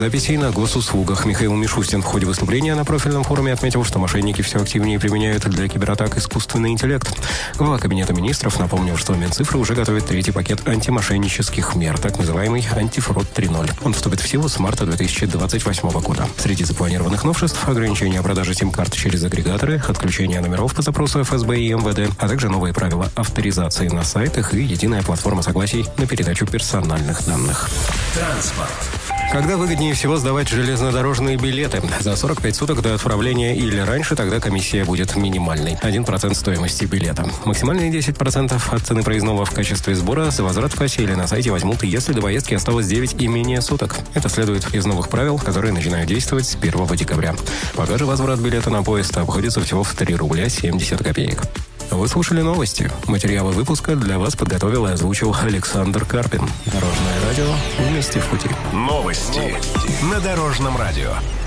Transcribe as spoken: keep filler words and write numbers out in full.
Записей на госуслугах. Михаил Мишустин в ходе выступления на профильном форуме отметил, что мошенники все активнее применяют для кибератак искусственный интеллект. Глава Кабинета министров напомнил, что Минцифры уже готовит третий пакет антимошеннических мер, так называемый антифрод три ноль. Он вступит в силу с марта две тысячи двадцать восьмого года. Среди запланированных новшеств – ограничение продажи сим-карт через агрегаторы, отключение номеров по запросу эф эс бэ и эм вэ дэ, а также новые правила авторизации на сайтах и единая платформа согласий на передачу персональных данных. Транспорт. Когда выгоднее всего сдавать железнодорожные билеты? За сорок пять суток до отправления или раньше, тогда комиссия будет минимальной. один процент стоимости билета. Максимальные десять процентов от цены проездного в качестве сбора за возврат в кассе или на сайте возьмут, если до поездки осталось девять и менее суток. Это следует из новых правил, которые начинают действовать с первого декабря. Пока же возврат билета на поезд обходится всего в три рубля семьдесят копеек. Вы слушали новости. Материалы выпуска для вас подготовил и озвучил Александр Карпин. Дорожное радио. Вместе в пути. Новости на Дорожном радио.